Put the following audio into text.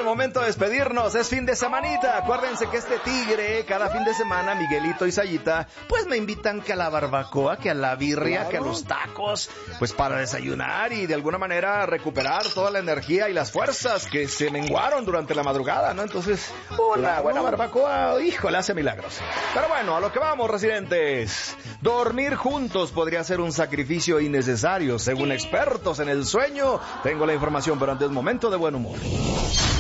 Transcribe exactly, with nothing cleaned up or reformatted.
momento de despedirnos, es fin de semanita. Acuérdense que este tigre, cada fin de semana, Miguelito y Sayita, pues me invitan que a la barbacoa, que a la birria, claro, que a los tacos, pues para desayunar y de alguna manera recuperar toda la energía y las fuerzas que se menguaron durante la madrugada, ¿no? Entonces, una claro. buena barbacoa, híjole, hace milagros. Pero bueno, a lo que vamos, residentes. Dormir juntos podría ser un sacrificio innecesario, según expertos en el sueño. Tengo la información, pero antes, momento de buen humor.